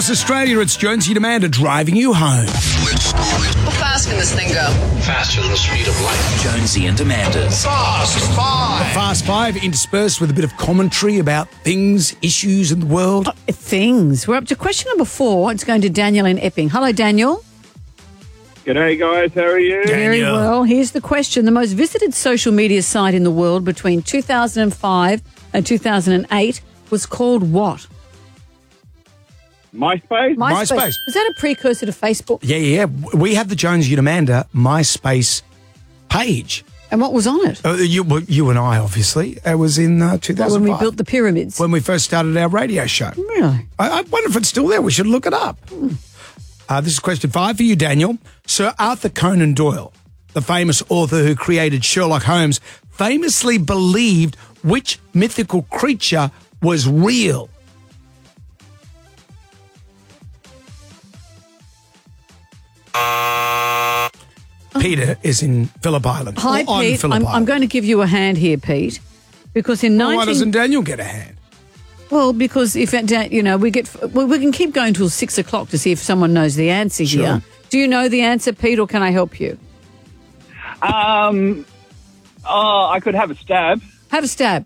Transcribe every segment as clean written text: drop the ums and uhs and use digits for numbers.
across Australia, it's Jonesy and Amanda driving you home. How fast can this thing go? Faster than the speed of light. Jonesy and Amanda's Fast Five. Fast Five interspersed with a bit of commentary about things, issues in the world. Things. We're up to question number 4. It's going to Daniel in Epping. Hello, Daniel. G'day, guys. How are you? Very Daniel. well. Here's the question. The most visited social media site in the world between 2005 and 2008 was called what? MySpace? MySpace. Is that a precursor to Facebook? Yeah. We have the Jonesy and Amanda MySpace page. And what was on it? You and I, obviously. It was in 2005. When we built the pyramids. When we first started our radio show. Really? I wonder if it's still there. We should look it up. This is question 5 for you, Daniel. Sir Arthur Conan Doyle, the famous author who created Sherlock Holmes, famously believed which mythical creature was real? Peter is in Phillip Island. Hi, Or on Pete. Phillip I'm Island. going to give you a hand here, Pete, because in Well, why doesn't Daniel get a hand? Well, because if we can keep going till 6 o'clock to see if someone knows the answer Sure. here. Do you know the answer, Pete, or can I help you? I could have a stab. Have a stab.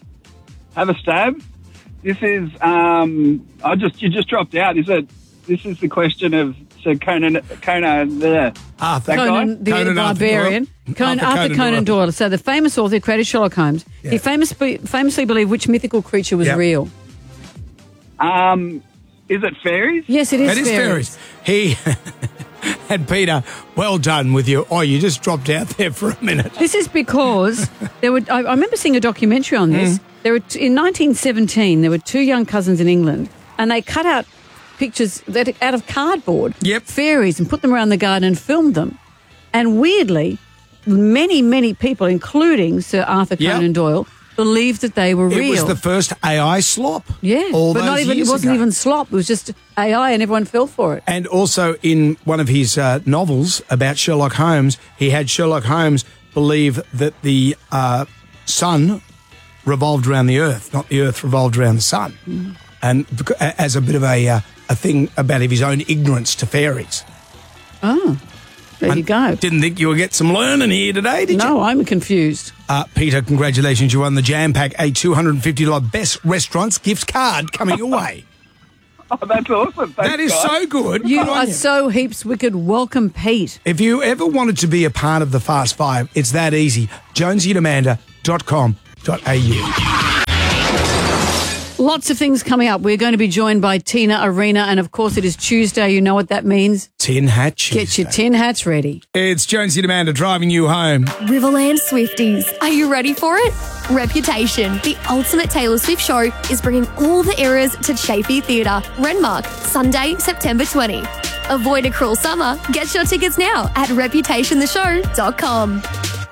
This is, you just dropped out. This is the question of Sir Conan there. Arthur. Conan the Conan Barbarian. Arthur Conan Doyle. So the famous author who created Sherlock Holmes. Yeah. He famously believed which mythical creature was Yep. real. Is it fairies? Yes, it is. It is fairies. He and Peter, well done with you. Oh, you just dropped out there for a minute. This is because there were. I remember seeing a documentary on this. There were in 1917. There were 2 young cousins in England, and they cut out pictures out of cardboard. Yep. Fairies, and put them around the garden and filmed them. And weirdly, many people, including Sir Arthur Conan Doyle, believed that they were real. It was the first AI slop. Yeah, all but those not even. It years wasn't ago. even slop. It was just AI, and everyone fell for it. And also in one of his novels about Sherlock Holmes, he had Sherlock Holmes believe that the sun revolved around the earth, not the earth revolved around the sun. And as a bit of a thing about his own ignorance to fairies. Oh, there you go. Didn't think you would get some learning here today, did you? No, I'm confused. Peter, congratulations. You won the Jam Pack, a $250 Best Restaurants gift card coming your way. Oh, that's awesome. Thanks, That is guys. so good. You Good on are so heaps wicked. Welcome, Pete. If you ever wanted to be a part of the Fast Five, it's that easy. jonesyandamanda.com.au. Lots of things coming up. We're going to be joined by Tina Arena, and of course it is Tuesday. You know what that means. Tin Hat Tuesday. Get your tin hats ready. It's Jonesy and Amanda driving you home. Riverland Swifties, are you ready for it? Reputation, the ultimate Taylor Swift show, is bringing all the eras to Chafee Theatre, Renmark, Sunday, September 20. Avoid a cruel summer. Get your tickets now at reputationtheshow.com.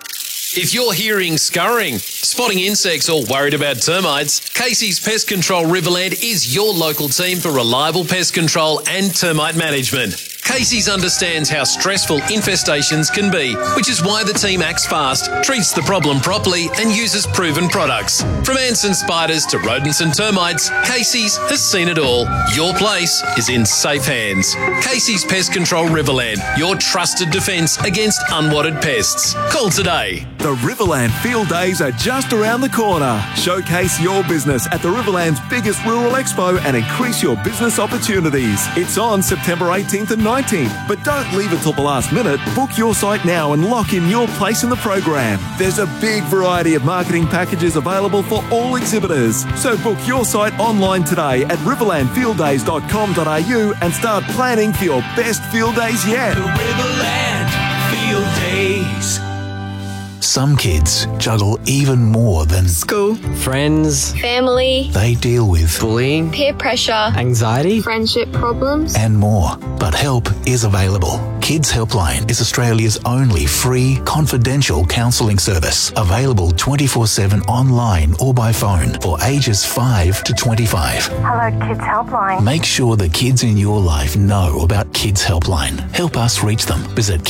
If you're hearing scurrying, spotting insects, or worried about termites, Casey's Pest Control Riverland is your local team for reliable pest control and termite management. Casey's understands how stressful infestations can be, which is why the team acts fast, treats the problem properly, and uses proven products. From ants and spiders to rodents and termites, Casey's has seen it all. Your place is in safe hands. Casey's Pest Control Riverland, your trusted defence against unwanted pests. Call today. The Riverland Field Days are just around the corner. Showcase your business at the Riverland's biggest rural expo and increase your business opportunities. It's on September 18th and 19th, but don't leave it till the last minute. Book your site now and lock in your place in the program. There's a big variety of marketing packages available for all exhibitors. So book your site online today at riverlandfielddays.com.au and start planning for your best field days yet. The Riverland Field Days. Some kids juggle even more than School, friends, family, they deal with, bullying, peer pressure, anxiety, friendship problems. and more. But help is available. Kids Helpline is Australia's only free, confidential counselling service, available 24/7 online or by phone for ages 5 to 25. Hello, Kids Helpline. Make sure the kids in your life know about Kids Helpline. Help us reach them. Visit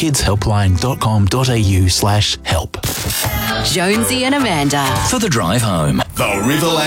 kidshelpline.com.au/help. Jonesy and Amanda. For the drive home. The Riverland